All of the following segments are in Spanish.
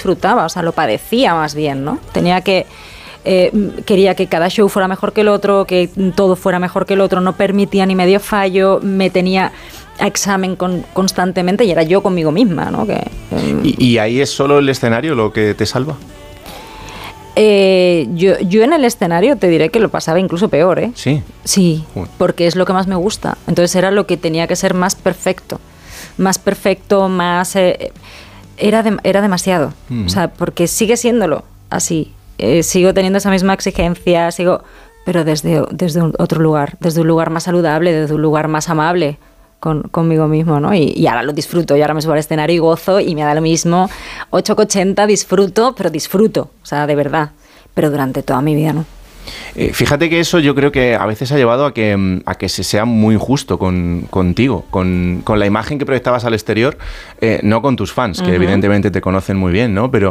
disfrutaba, o sea, lo padecía más bien, ¿no? Quería que cada show fuera mejor que el otro, que todo fuera mejor que el otro, no permitía ni medio fallo, me tenía a examen constantemente y era yo conmigo misma, ¿no? ¿Y ahí es solo el escenario lo que te salva? Yo en el escenario te diré que lo pasaba incluso peor, ¿eh? Sí. Sí, porque es lo que más me gusta. Entonces era lo que tenía que ser más perfecto, más... era demasiado. O sea, porque sigue siéndolo así. Sigo teniendo esa misma exigencia, pero desde otro lugar, desde un lugar más saludable, desde un lugar más amable conmigo mismo, ¿no? Y ahora lo disfruto, y ahora me subo al escenario y gozo, y me da lo mismo, 8,80, disfruto, o sea, de verdad, pero durante toda mi vida, ¿no? Fíjate que eso yo creo que a veces ha llevado a que se sea muy injusto contigo, con la imagen que proyectabas al exterior, no con tus fans, que evidentemente te conocen muy bien, ¿no? Pero...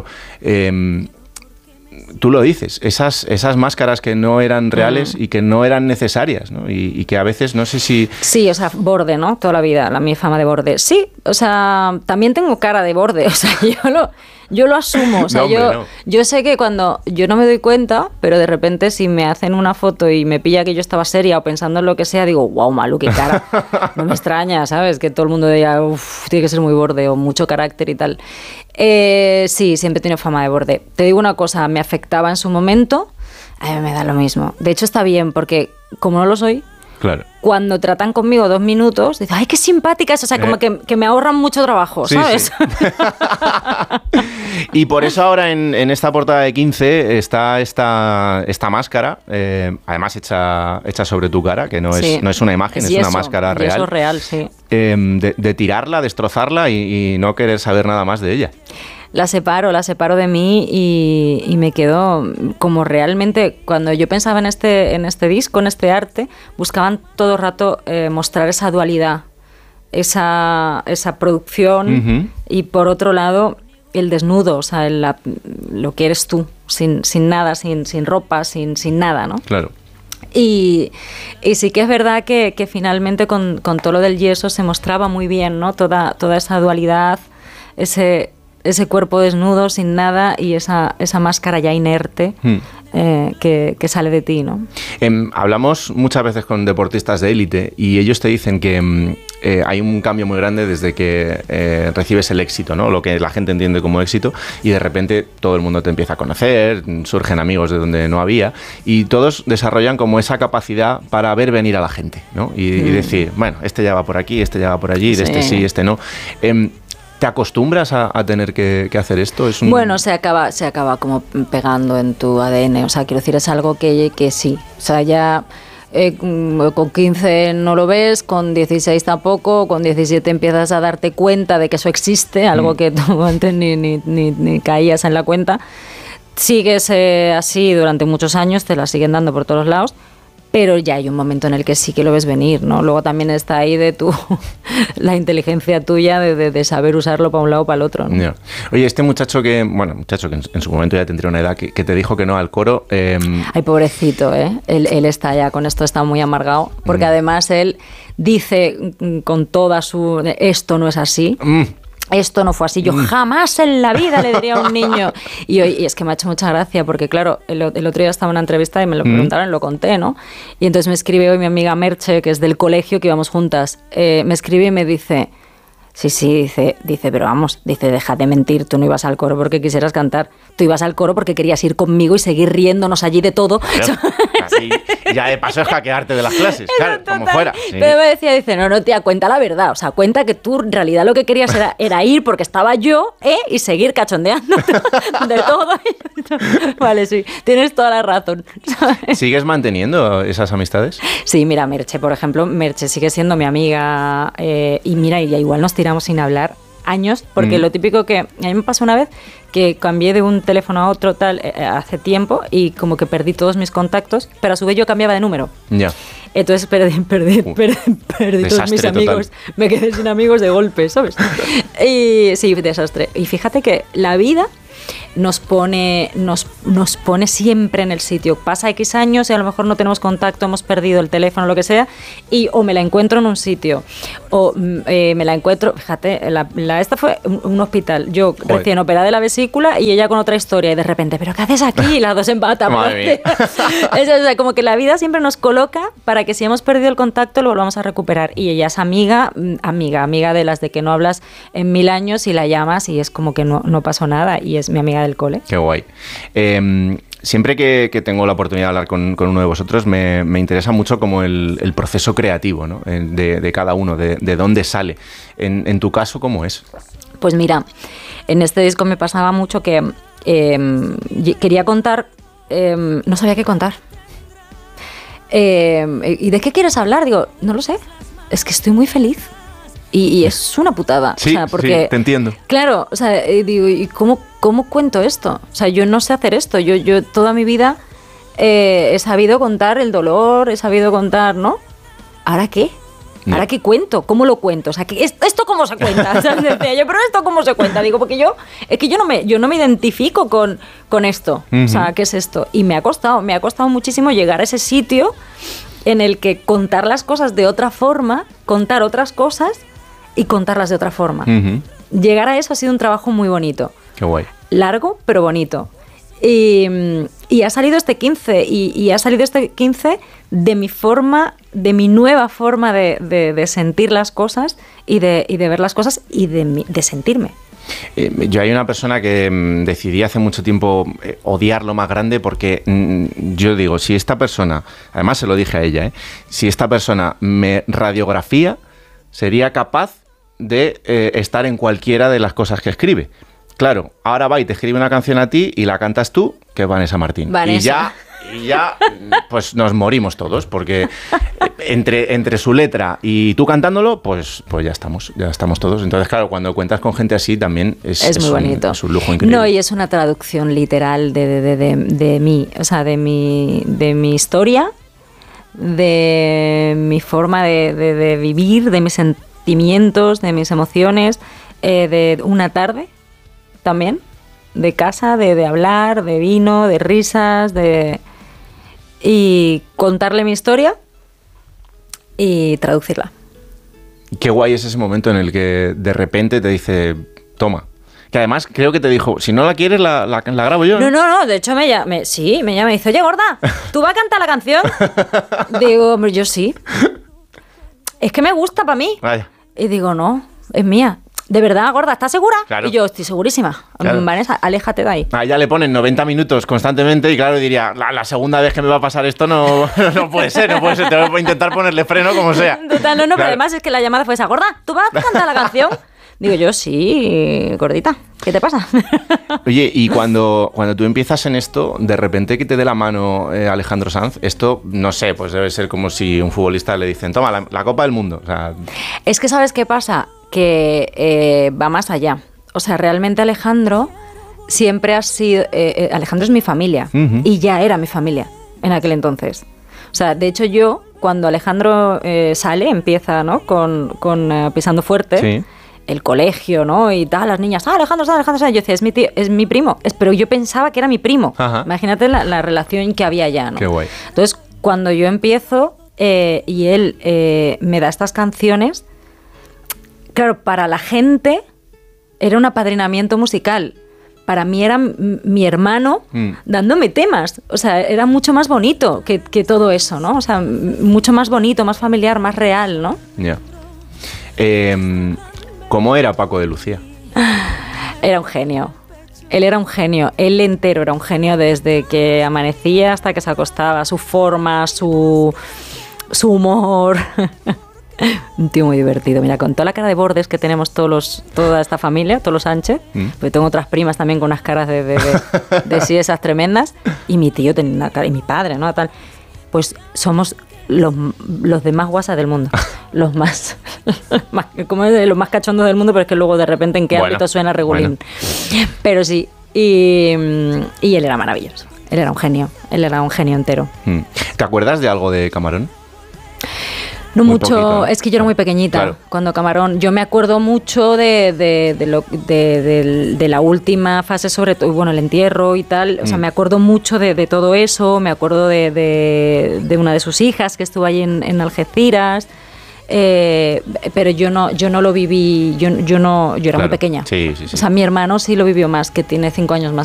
tú lo dices, esas máscaras que no eran reales y que no eran necesarias, ¿no? Y que a veces no sé si... Sí, o sea, borde, ¿no? Toda la vida, mi fama de borde. Sí, o sea, también tengo cara de borde, o sea, yo lo asumo, o sea, yo sé que cuando yo no me doy cuenta, pero de repente si me hacen una foto y me pilla que yo estaba seria o pensando en lo que sea, digo, wow, Malu, qué cara. No me extraña, ¿sabes? Que todo el mundo diga, uff, tiene que ser muy borde o mucho carácter y tal. Sí, siempre he tenido fama de borde. Te digo una cosa, me afectaba en su momento, a mí me da lo mismo. De hecho está bien, porque como no lo soy, claro, cuando tratan conmigo 2 minutos, dicen, ¡ay, qué simpática es! O sea, como que me ahorran mucho trabajo, ¿sabes? Sí. Y por eso ahora en esta portada de 15 está esta máscara, además hecha sobre tu cara, que no es una imagen, es una máscara real. Eso es real, sí. De tirarla, destrozarla y no querer saber nada más de ella. La separo de mí y me quedo como realmente, cuando yo pensaba en este disco, en este arte, buscaban todo el rato mostrar esa dualidad, esa producción y por otro lado el desnudo, o sea, lo que eres tú, sin nada, sin ropa, sin nada, ¿no? Claro. Y sí que es verdad que finalmente con todo lo del yeso se mostraba muy bien, ¿no? Toda esa dualidad, ese cuerpo desnudo, sin nada, y esa máscara ya inerte que sale de ti, ¿no? Hablamos muchas veces con deportistas de élite y ellos te dicen que hay un cambio muy grande desde que recibes el éxito, ¿no? Lo que la gente entiende como éxito, y de repente todo el mundo te empieza a conocer, surgen amigos de donde no había, y todos desarrollan como esa capacidad para ver venir a la gente, ¿no? Y decir, bueno, este ya va por aquí, este ya va por allí, de este sí, este no. ¿Te acostumbras a tener que hacer esto? Bueno, se acaba como pegando en tu ADN. O sea, quiero decir, es algo que sí. O sea, ya con 15 no lo ves, con 16 tampoco, con 17 empiezas a darte cuenta de que eso existe, algo que tú antes ni caías en la cuenta. Sigues así durante muchos años, te la siguen dando por todos lados. Pero ya hay un momento en el que sí que lo ves venir, ¿no? Luego también está ahí la inteligencia tuya de saber usarlo para un lado o para el otro, ¿no? Yeah. Oye, este muchacho que en su momento ya tendría una edad, que te dijo que no al coro... Ay, pobrecito, ¿eh? Él está ya, con esto está muy amargado, porque además él dice con toda su... Esto no es así. Esto no fue así, yo jamás en la vida le diría a un niño. Y es que me ha hecho mucha gracia, porque claro, el otro día estaba en una entrevista y me lo preguntaron, lo conté, ¿no? Y entonces me escribe hoy mi amiga Merche, que es del colegio, que íbamos juntas, me escribe y me dice, sí, dice, pero vamos, dice, deja de mentir, tú no ibas al coro porque quisieras cantar, tú ibas al coro porque querías ir conmigo y seguir riéndonos allí de todo. Claro, así, ya de paso es hackearte de las clases, claro, como fuera. Sí. Pero me decía, dice, no, tía, cuenta la verdad, o sea, cuenta que tú en realidad lo que querías era ir porque estaba yo, y seguir cachondeando de todo. Vale, sí, tienes toda la razón, ¿sabes? ¿Sigues manteniendo esas amistades? Sí, mira, Merche, por ejemplo, Merche sigue siendo mi amiga, y mira, y igual nos tiramos sin hablar años, porque lo típico que a mí me pasó una vez, que cambié de un teléfono a otro tal hace tiempo y como que perdí todos mis contactos, pero a su vez yo cambiaba de número. Ya. Entonces perdí todos mis amigos. Total. Me quedé sin amigos de golpe, ¿sabes? Y sí, desastre. Y fíjate que la vida nos pone siempre en el sitio. Pasa X años y a lo mejor no tenemos contacto, hemos perdido el teléfono, lo que sea, y o me la encuentro en un sitio, o me la encuentro, fíjate, esta fue un hospital, yo recién operada de la vesícula y ella con otra historia, y de repente, ¿pero qué haces aquí? Y las dos en bata. Como que la vida siempre nos coloca para que si hemos perdido el contacto lo volvamos a recuperar. Y ella es amiga de las de que no hablas en 1000 años y la llamas y es como que no pasó nada, y es mi amiga del cole. Qué guay. Siempre que tengo la oportunidad de hablar con uno de vosotros, me interesa mucho como el proceso creativo, ¿no? de cada uno, de dónde sale. En tu caso, ¿cómo es? Pues mira, en este disco me pasaba mucho que quería contar, no sabía qué contar. ¿Y de qué quieres hablar? Digo, no lo sé, es que estoy muy feliz. Y es una putada. Sí, o sea, porque, sí, te entiendo. Claro, o sea, digo, ¿y cómo cuento esto? O sea, yo no sé hacer esto. Yo toda mi vida he sabido contar el dolor, he sabido contar, ¿no? ¿Ahora qué? ¿Ahora qué cuento? ¿Cómo lo cuento? O sea, ¿esto cómo se cuenta? ¿Sabes? Decía yo, pero ¿esto cómo se cuenta? Digo, porque yo no me identifico con esto. Uh-huh. O sea, ¿qué es esto? Y me ha costado muchísimo llegar a ese sitio en el que contar las cosas de otra forma, contar otras cosas y contarlas de otra forma. Uh-huh. Llegar a eso ha sido un trabajo muy bonito. Qué guay. Largo, pero bonito. Y ha salido este 15, y ha salido este 15 de mi nueva forma de sentir las cosas y de ver las cosas y de sentirme. Yo hay una persona que decidí hace mucho tiempo odiar lo más grande porque yo digo, si esta persona, además se lo dije a ella, si esta persona me radiografía, sería capaz de estar en cualquiera de las cosas que escribe. Claro, ahora va y te escribe una canción a ti y la cantas tú, que es Vanessa Martín. Vanessa. Y ya pues nos morimos todos, porque entre su letra y tú cantándolo, pues ya estamos todos. Entonces, claro, cuando cuentas con gente así también es muy bonito. Es un lujo increíble. No, y es una traducción literal de mí, o sea, de mi historia, de mi forma de vivir, de mis sentimientos, de mis emociones, de una tarde también, de casa, de hablar, de vino, de risas, y contarle mi historia y traducirla. Qué guay es ese momento en el que de repente te dice, toma. Que además creo que te dijo, si no la quieres, la grabo yo. No, de hecho me llama y dice, oye, gorda, ¿tú vas a cantar la canción? Digo, hombre, yo sí. Es que me gusta para mí. Vaya. Y digo, no, es mía. ¿De verdad, gorda? ¿Estás segura? Claro. Y yo, estoy segurísima. Claro. Vanessa, aléjate de ahí. Ya le ponen 90 minutos constantemente y claro, diría, la segunda vez que me va a pasar esto no puede ser, te voy a intentar ponerle freno como sea. Total, no, claro. Pero además es que la llamada fue esa, gorda, ¿tú vas a cantar la canción? Digo yo, sí, gordita, ¿qué te pasa? Oye, y cuando tú empiezas en esto, de repente que te dé la mano Alejandro Sanz, esto, no sé, pues debe ser como si un futbolista le dicen, toma, la Copa del Mundo. O sea, es que ¿sabes qué pasa? Que va más allá. O sea, realmente Alejandro siempre ha sido... Alejandro es mi familia, uh-huh. Y ya era mi familia en aquel entonces. O sea, de hecho yo, cuando Alejandro empieza, ¿no? con Pisando Fuerte... Sí. El colegio, ¿no? Y tal, las niñas, Alejandro, yo decía, es mi tío, es mi primo. Pero yo pensaba que era mi primo. Ajá. Imagínate la relación que había ya, ¿no? Qué guay. Entonces, cuando yo empiezo y él me da estas canciones, claro, para la gente era un apadrinamiento musical. Para mí era mi hermano dándome temas. O sea, era mucho más bonito que todo eso, ¿no? O sea, mucho más bonito, más familiar, más real, ¿no? Ya. ¿Cómo era Paco de Lucía? Era un genio. Él era un genio. Él entero era un genio desde que amanecía hasta que se acostaba. Su forma, su humor. Un tío muy divertido. Mira, con toda la cara de bordes que tenemos toda esta familia, todos los Sánchez, porque tengo otras primas también con unas caras de sí, esas tremendas, y mi tío tenía una cara, y mi padre, ¿no? Tal. Pues somos los de más guasa del mundo. Los más cachondos del mundo, pero es que luego de repente en qué ámbito suena regulín. Bueno. Pero sí, y él era maravilloso. Él era un genio entero. ¿Te acuerdas de algo de Camarón? No muy mucho, poquito, ¿no? es que yo era muy pequeñita Claro. cuando Camarón. Yo me acuerdo mucho de la última fase, sobre todo, bueno, el entierro y tal. O sea, me acuerdo mucho de todo eso. Me acuerdo de una de sus hijas que estuvo allí en Algeciras. Pero yo no lo viví. Yo era muy pequeña. Sí. O sea, mi hermano sí lo vivió más, que tiene 5 años más